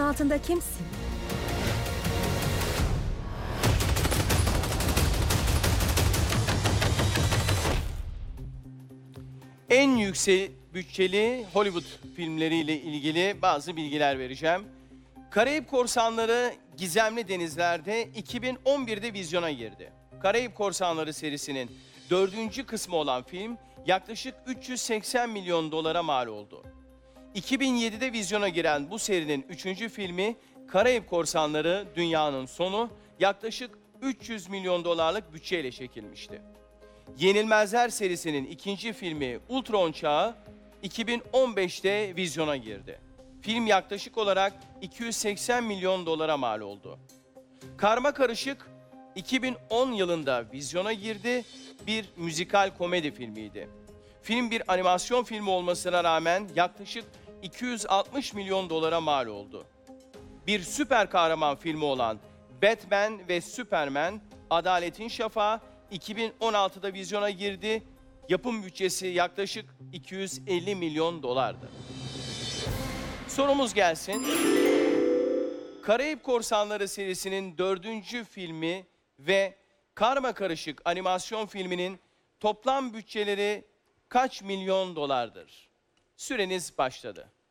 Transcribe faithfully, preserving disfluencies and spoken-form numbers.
altında kimsin? En yüksek bütçeli Hollywood filmleriyle ilgili bazı bilgiler vereceğim. Karayip Korsanları Gizemli Denizler'de iki bin on bir'de vizyona girdi. Karayip Korsanları serisinin dördüncü kısmı olan film yaklaşık üç yüz seksen milyon dolara mal oldu. iki bin yedi'de vizyona giren bu serinin üçüncü filmi Karayip Korsanları Dünyanın Sonu yaklaşık üç yüz milyon dolarlık bütçeyle çekilmişti. Yenilmezler serisinin ikinci filmi Ultron Çağı iki bin on beş'te vizyona girdi. Film yaklaşık olarak iki yüz seksen milyon dolara mal oldu. Karma Karışık iki bin on yılında vizyona girdi, bir müzikal komedi filmiydi. Film bir animasyon filmi olmasına rağmen yaklaşık iki yüz altmış milyon dolara mal oldu. Bir süper kahraman filmi olan Batman ve Superman Adaletin Şafağı iki bin on altı'da vizyona girdi. Yapım bütçesi yaklaşık iki yüz elli milyon dolardı. Sorumuz gelsin. Karayip Korsanları serisinin dördüncü filmi ve Karma Karışık animasyon filminin toplam bütçeleri kaç milyon dolardır? Süreniz başladı.